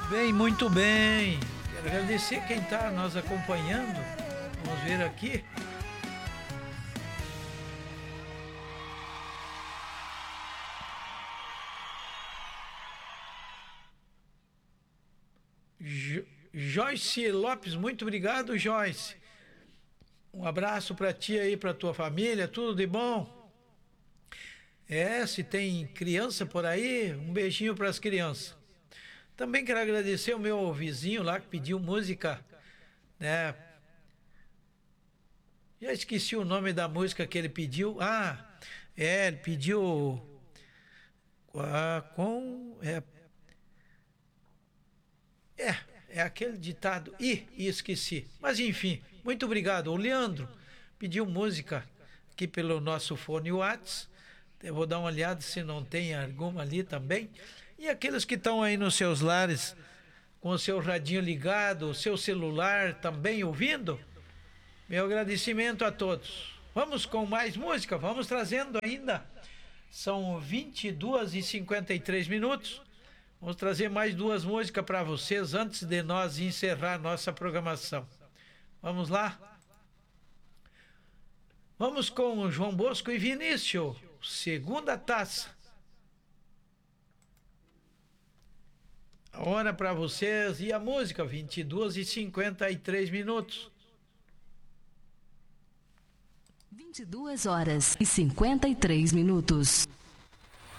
Bem, muito bem. Quero agradecer quem está nos acompanhando. Vamos ver aqui. Joyce Lopes, muito obrigado, Joyce. Um abraço para ti aí, para tua família, tudo de bom. Se tem criança por aí, um beijinho para as crianças. Também quero agradecer o meu vizinho lá que pediu música, né? Já esqueci o nome da música que ele pediu. Ele pediu é aquele ditado. Esqueci. Mas enfim, muito obrigado. O Leandro pediu música aqui pelo nosso fone Whats. Eu vou dar uma olhada se não tem alguma ali também. E aqueles que estão aí nos seus lares, com o seu radinho ligado, o seu celular também ouvindo, meu agradecimento a todos. Vamos com mais música, vamos trazendo ainda. São 22h53. Vamos trazer mais duas músicas para vocês antes de nós encerrar nossa programação. Vamos lá? Vamos com João Bosco e Vinícius, Segunda Taça. A hora para vocês e a música, 22h53. 22h53.